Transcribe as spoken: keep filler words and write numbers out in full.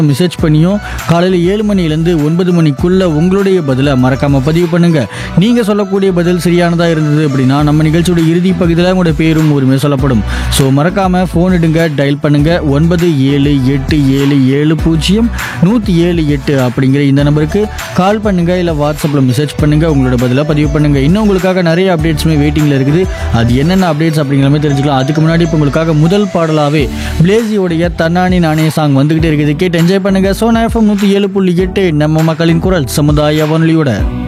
Message பண்ணியும் காலையில் ஏழு மணிலேருந்து ஒன்பது மணிக்குள்ள உங்களுடைய பதிலை மறக்காமல் பதிவு பண்ணுங்க. நீங்கள் சொல்லக்கூடிய பதில் சரியானதாக இருந்தது அப்படின்னா நம்ம நிகழ்ச்சியோட இறுதி பகுதியில் உங்களோட பேரும் உரிமை சொல்லப்படும். ஸோ மறக்காமல் ஃபோன் எடுங்க, டயல் பண்ணுங்க ஒன்பது ஏழு எட்டு ஏழு ஏழு பூஜ்ஜியம் நூற்றி ஏழு எட்டு அப்படிங்கிற இந்த நம்பருக்கு கால் பண்ணுங்க, இல்லை வாட்ஸ்அப்பில் மெசேஜ் பண்ணுங்க, உங்களோட பதிலாக பதிவு பண்ணுங்க. இன்னும் உங்களுக்காக நிறைய அப்டேட்ஸுமே வெயிட்டிங்கில் இருக்குது. அது என்னென்ன அப்டேட்ஸ் அப்படிங்கிற மாதிரி தெரிஞ்சுக்கலாம். அதுக்கு முன்னாடி இப்போ உங்களுக்காக முதல் பாடலாகவே பிளேசியோடைய தன்னானி நானே சாங் வந்துகிட்டே இருக்குது. கேட்டு என்ஜாய் பண்ணுங்க. சோனா எஃப்எம் நூற்றி ஏழு புள்ளி எட்டு நம்ம மக்களின் குரல் சமுதாய வானொலியோட.